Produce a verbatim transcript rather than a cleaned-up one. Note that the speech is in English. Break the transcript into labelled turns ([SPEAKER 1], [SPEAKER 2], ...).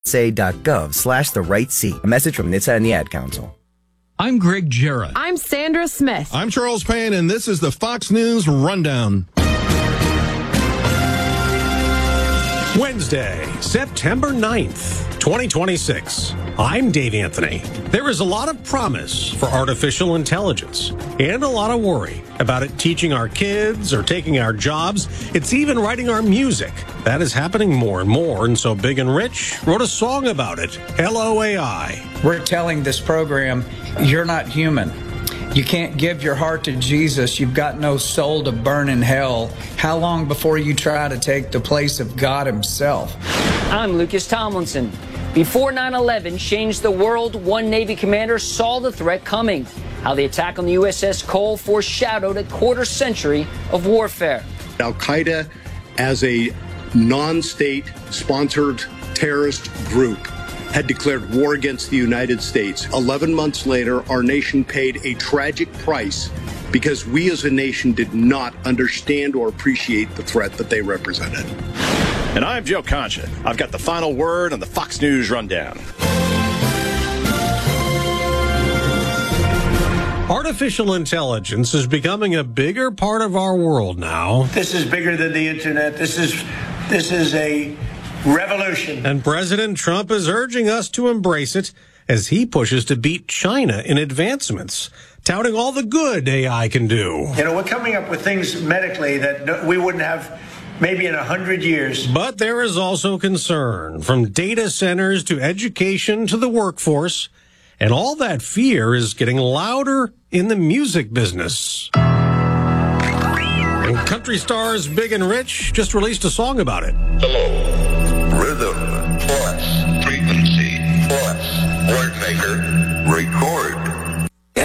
[SPEAKER 1] say.gov slash the right seat. A message from N H T S A and the Ad Council.
[SPEAKER 2] I'm Greg Jarrett.
[SPEAKER 3] I'm Sandra Smith.
[SPEAKER 4] I'm Charles Payne, and this is the Fox News Rundown.
[SPEAKER 5] Wednesday, September ninth, twenty twenty-six. I'm Dave Anthony. There is a lot of promise for artificial intelligence and a lot of worry about it teaching our kids or taking our jobs. It's even writing our music. That is happening more and more, and so Big and Rich wrote a song about it, Hello A I.
[SPEAKER 6] We're telling this program, you're not human. You can't give your heart to Jesus. You've got no soul to burn in hell. How long before you try to take the place of God himself?
[SPEAKER 7] I'm Lucas Tomlinson. Before nine eleven changed the world, one Navy commander saw the threat coming. How the attack on the U S S Cole foreshadowed a quarter century of warfare.
[SPEAKER 8] Al-Qaeda, as a non-state sponsored terrorist group, had declared war against the United States. Eleven months later, our nation paid a tragic price because we as a nation did not understand or appreciate the threat that they represented.
[SPEAKER 9] And I'm Joe Concha. I've got the final word on the Fox News Rundown.
[SPEAKER 5] Artificial intelligence is becoming a bigger part of our world now.
[SPEAKER 10] This is bigger than the internet. This is this is a revolution.
[SPEAKER 5] And President Trump is urging us to embrace it as he pushes to beat China in advancements, touting all the good A I can do.
[SPEAKER 10] You know, we're coming up with things medically that we wouldn't have maybe in a hundred years.
[SPEAKER 5] But there is also concern, from data centers to education to the workforce, and all that fear is getting louder in the music business. And country stars Big and Rich just released a song about it.
[SPEAKER 11] Hello. Rhythm plus frequency plus word maker record.